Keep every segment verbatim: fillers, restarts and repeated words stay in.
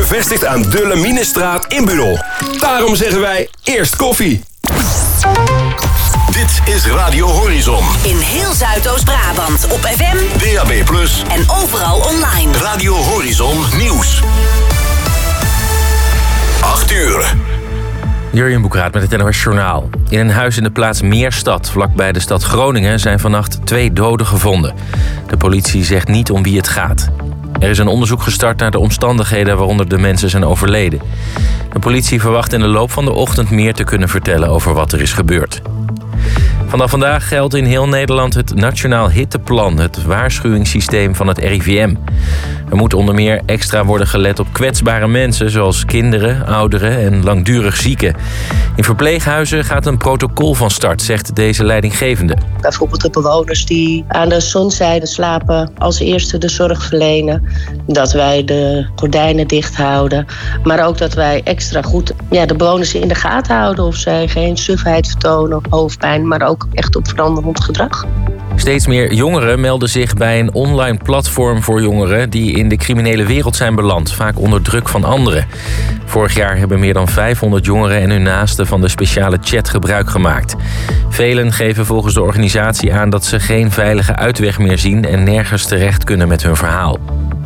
bevestigd aan de Laminestraat in Budel. Daarom zeggen wij eerst koffie. Dit is Radio Horizon. In heel Zuidoost-Brabant op F M, D A B plus, en overal online. Radio Horizon Nieuws. acht uur. Jurjen Boekraat met het N O S Journaal. In een huis in de plaats Meerstad, vlakbij de stad Groningen, zijn vannacht twee doden gevonden. De politie zegt niet om wie het gaat. Er is een onderzoek gestart naar de omstandigheden waaronder de mensen zijn overleden. De politie verwacht in de loop van de ochtend meer te kunnen vertellen over wat er is gebeurd. Vanaf vandaag geldt in heel Nederland het Nationaal Hitteplan, het waarschuwingssysteem van het R I V M. Er moet onder meer extra worden gelet op kwetsbare mensen, zoals kinderen, ouderen en langdurig zieken. In verpleeghuizen gaat een protocol van start, zegt deze leidinggevende. Bijvoorbeeld de bewoners die aan de zonzijde slapen, als eerste de zorg verlenen. Dat wij de gordijnen dicht houden. Maar ook dat wij extra goed ja, de bewoners in de gaten houden of zij geen sufheid vertonen of hoofdpijn, maar ook echt op veranderend gedrag. Steeds meer jongeren melden zich bij een online platform voor jongeren die in de criminele wereld zijn beland, vaak onder druk van anderen. Vorig jaar hebben meer dan vijfhonderd jongeren en hun naasten van de speciale chat gebruik gemaakt. Velen geven volgens de organisatie aan dat ze geen veilige uitweg meer zien en nergens terecht kunnen met hun verhaal.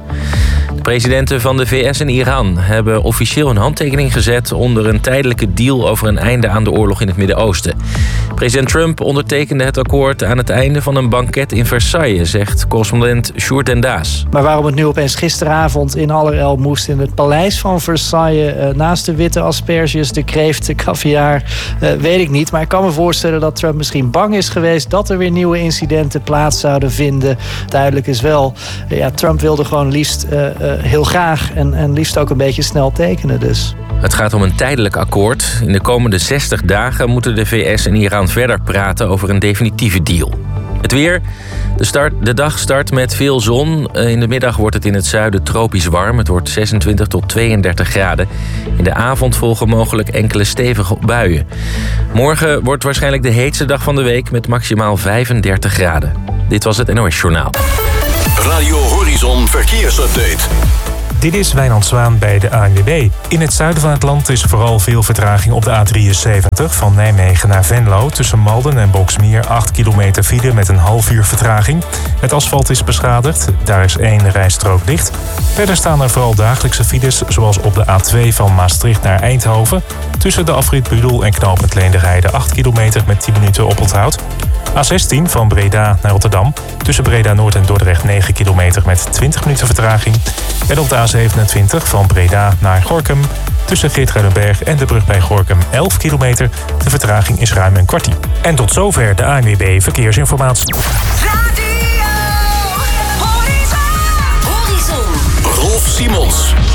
De presidenten van de V S en Iran hebben officieel een handtekening gezet onder een tijdelijke deal over een einde aan de oorlog in het Midden-Oosten. President Trump ondertekende het akkoord aan het einde van een banket in Versailles, zegt correspondent Sjoerd en Daas. Maar waarom het nu opeens gisteravond in allerijl moest in het paleis van Versailles, eh, naast de witte asperges, de kreeft, de caviar, eh, weet ik niet. Maar ik kan me voorstellen dat Trump misschien bang is geweest dat er weer nieuwe incidenten plaats zouden vinden. Duidelijk is wel, eh, ja, Trump wilde gewoon liefst uh, uh, heel graag en, en liefst ook een beetje snel tekenen dus. Het gaat om een tijdelijk akkoord. In de komende zestig dagen moeten de V S en Iran verder praten over een definitieve deal. Het weer. De, start, de dag start met veel zon. In de middag wordt het in het zuiden tropisch warm. Het wordt zesentwintig tot tweeëndertig graden. In de avond volgen mogelijk enkele stevige buien. Morgen wordt waarschijnlijk de heetste dag van de week met maximaal vijfendertig graden. Dit was het N O S Journaal. Radio Horizon Verkeersupdate. Dit is Wijnand Zwaan bij de A N W B. In het zuiden van het land is vooral veel vertraging op de A drieënzeventig... van Nijmegen naar Venlo. Tussen Malden en Boxmeer acht kilometer file met een half uur vertraging. Het asfalt is beschadigd, daar is één rijstrook dicht. Verder staan er vooral dagelijkse files, zoals op de A twee van Maastricht naar Eindhoven. Tussen de afrit Budel en knooppunt Leenderheide acht kilometer met tien minuten oponthoud. A zestien van Breda naar Rotterdam. Tussen Breda Noord en Dordrecht negen kilometer met twintig minuten vertraging. En op de A zevenentwintig van Breda naar Gorinchem. Tussen Geertruidenberg en de brug bij Gorinchem elf kilometer. De vertraging is ruim een kwartier. En tot zover de A N W B Verkeersinformatie. Radio Horizon. Rolf Simons.